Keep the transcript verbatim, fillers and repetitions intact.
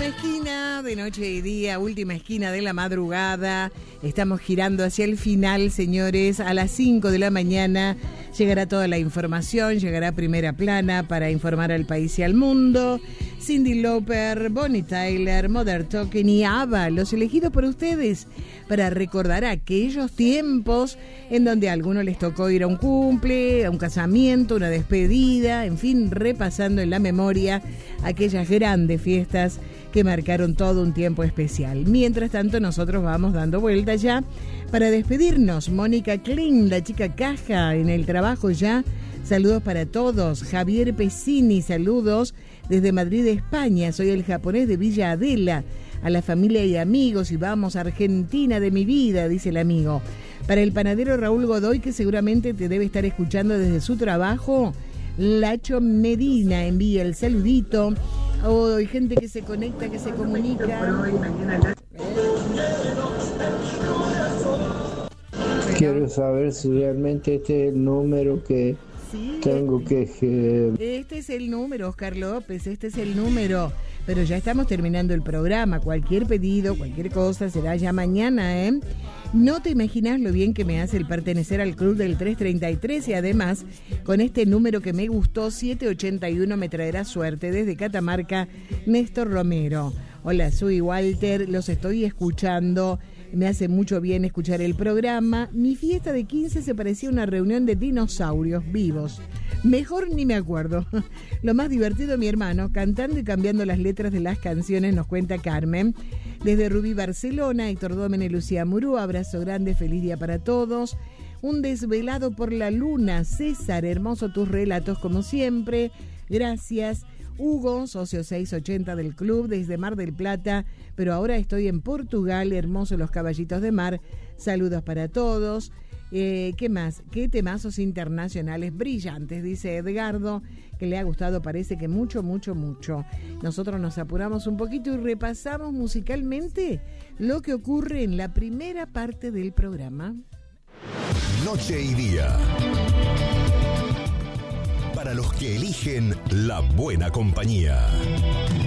Última esquina de noche y día, última esquina de la madrugada. Estamos girando hacia el final, señores. A las cinco de la mañana llegará toda la información, llegará Primera Plana para informar al país y al mundo. Cyndi Lauper, Bonnie Tyler, Mother Talking y ABBA, los elegidos por ustedes para recordar aquellos tiempos en donde a algunos les tocó ir a un cumple, a un casamiento, una despedida, en fin, repasando en la memoria aquellas grandes fiestas que marcaron todo un tiempo especial. Mientras tanto, nosotros vamos dando vuelta ya para despedirnos. Mónica Klein, la chica caja en el trabajo ya. Saludos para todos. Javier Pesini, saludos desde Madrid, España. Soy el japonés de Villa Adela. A la familia y amigos, y vamos a Argentina de mi vida, dice el amigo. Para el panadero Raúl Godoy, que seguramente te debe estar escuchando desde su trabajo, Lacho Medina envía el saludito. Oh, hay gente que se conecta, que se comunica. Quiero saber si realmente este es el número que sí, tengo que, que... Este es el número, Oscar López, este es el número. Pero ya estamos terminando el programa. Cualquier pedido, cualquier cosa será ya mañana, ¿eh? No te imaginas lo bien que me hace el pertenecer al club del tres treinta y tres, y además con este número que me gustó, siete ochenta y uno, me traerá suerte. Desde Catamarca, Néstor Romero. Hola, soy Walter, los estoy escuchando. Me hace mucho bien escuchar el programa. Mi fiesta de quince se parecía a una reunión de dinosaurios vivos. Mejor ni me acuerdo. Lo más divertido, mi hermano, cantando y cambiando las letras de las canciones, nos cuenta Carmen. Desde Rubí, Barcelona, Héctor Dómene, Lucía Murú, abrazo grande, feliz día para todos. Un desvelado por la luna, César, hermoso tus relatos como siempre. Gracias. Hugo, socio seiscientos ochenta del club, desde Mar del Plata, pero ahora estoy en Portugal, hermosos los caballitos de mar. Saludos para todos. Eh, ¿Qué más? ¿Qué temazos internacionales brillantes? Dice Edgardo, que le ha gustado, parece que mucho, mucho, mucho. Nosotros nos apuramos un poquito y repasamos musicalmente lo que ocurre en la primera parte del programa. Noche y día. Para los que eligen la buena compañía.